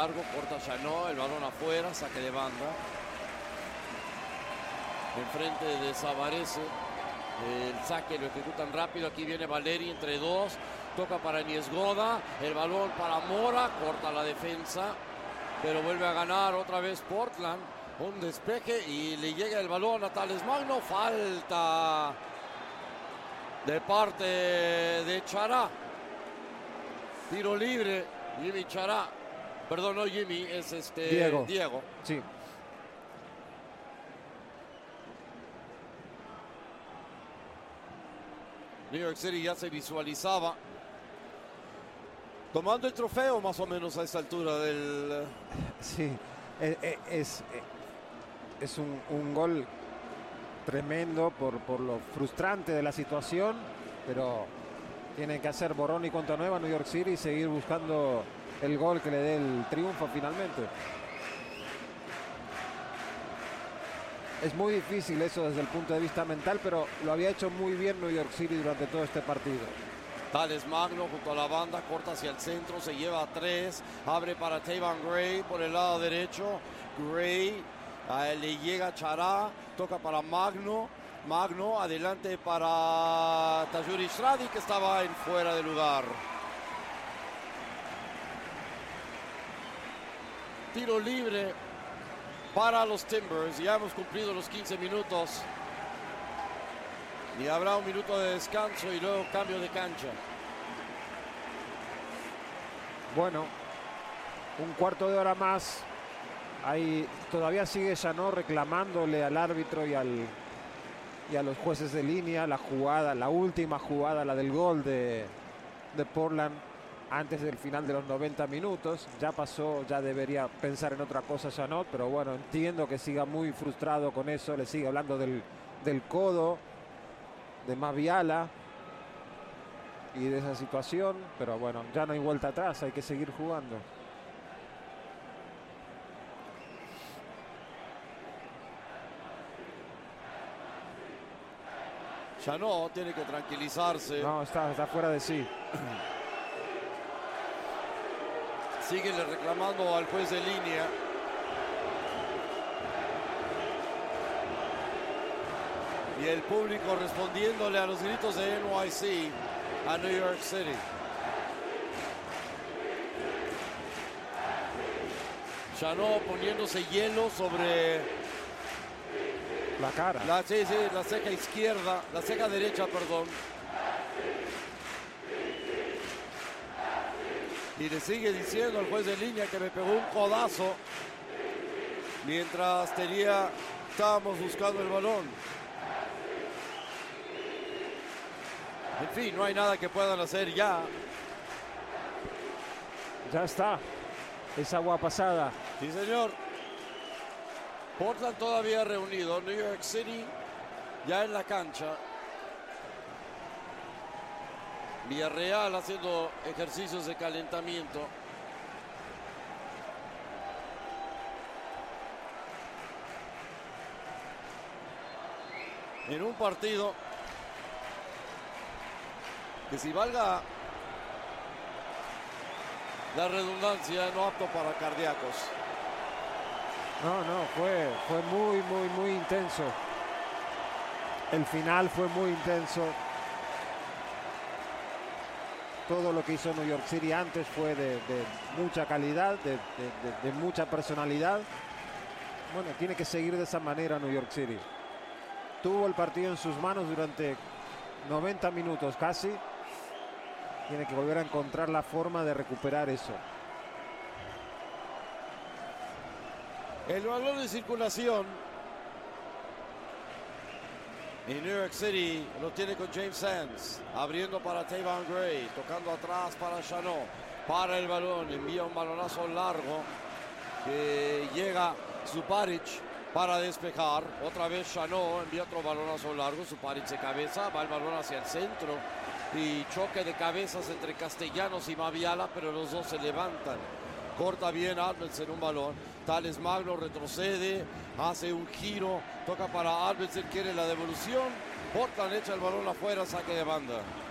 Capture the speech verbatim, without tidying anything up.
largo, corta Chanot, el balón afuera, saque de banda. Enfrente de Savarese, el saque lo ejecutan rápido, aquí viene Valeri entre dos, toca para Niezgoda, el balón para Mora, corta la defensa, pero vuelve a ganar otra vez Portland, un despeje y le llega el balón a Thales Magno, falta de parte de Chará, tiro libre, Jimmy Chará, perdón, no Jimmy, es este Diego. Diego. Sí. New York City ya se visualizaba tomando el trofeo más o menos a esta altura del... Sí, es, es, es un, un gol tremendo por, por lo frustrante de la situación, pero tienen que hacer borrón y cuenta nueva New York City y seguir buscando el gol que le dé el triunfo finalmente. Es muy difícil eso desde el punto de vista mental, pero lo había hecho muy bien New York City durante todo este partido. Thales Magno junto a la banda, corta hacia el centro, se lleva a tres, abre para Taven Gray por el lado derecho. Gray, a él le llega Chará, toca para Magno. Magno adelante para Tajuri Shradi, que estaba en fuera de lugar. Tiro libre para los Timbers. Ya hemos cumplido los quince minutos. Y habrá un minuto de descanso y luego cambio de cancha. Bueno, un cuarto de hora más. Ahí todavía sigue Chanot reclamándole al árbitro y, al, y a los jueces de línea la jugada, la última jugada, la del gol de, de Portland antes del final de los noventa minutos. Ya pasó, ya debería pensar en otra cosa Chanot, pero bueno, entiendo que siga muy frustrado con eso. Le sigue hablando del, del codo de Maviala y de esa situación, pero bueno, ya no hay vuelta atrás, hay que seguir jugando. Chanot tiene que tranquilizarse. No, está, está fuera de sí. Sigue reclamando al juez de línea. Y el público respondiéndole a los gritos de N Y C a New York City. Chanot poniéndose hielo sobre la cara. La, sí, sí, la ceja izquierda, la ceja derecha, perdón. Y le sigue diciendo al juez de línea que me pegó un codazo mientras tenía, estábamos buscando el balón. En fin, no hay nada que puedan hacer ya. Ya está. Es agua pasada. Sí, señor. Portland todavía reunido. New York City ya en la cancha. Villarreal haciendo ejercicios de calentamiento. En un partido que, si valga la redundancia, no apto para cardíacos. No, no, fue, fue muy, muy, muy intenso. El final fue muy intenso. Todo lo que hizo New York City antes fue de, de mucha calidad, de, de, de, de mucha personalidad. Bueno, tiene que seguir de esa manera New York City. Tuvo el partido en sus manos durante noventa minutos casi. Tiene que volver a encontrar la forma de recuperar eso. El balón de circulación y New York City lo tiene con James Sands, abriendo para Taven Gray, tocando atrás para Chanot, para el balón, envía un balonazo largo que llega Suparic para despejar, otra vez Chanot envía otro balonazo largo, Suparic de cabeza, va el balón hacia el centro y choque de cabezas entre Castellanos y Maviala, pero los dos se levantan. Corta bien Albelsen un balón. Thales Magno retrocede, hace un giro, toca para Albelsen, quiere la devolución. Portland echa el balón afuera, saque de banda.